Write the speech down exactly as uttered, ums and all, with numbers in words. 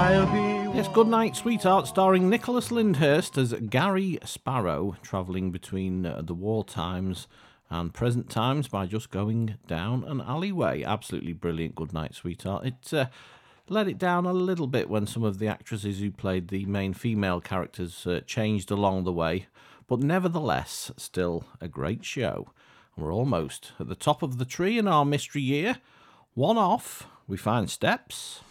I'll be... Yes, Goodnight Sweetheart, starring Nicholas Lyndhurst as Gary Sparrow, travelling between uh, the war times and present times by just going down an alleyway. Absolutely brilliant Goodnight Sweetheart. It uh, let it down a little bit when some of the actresses who played the main female characters uh, changed along the way, but nevertheless, still a great show. And we're almost at the top of the tree in our mystery year. One off, we find steps.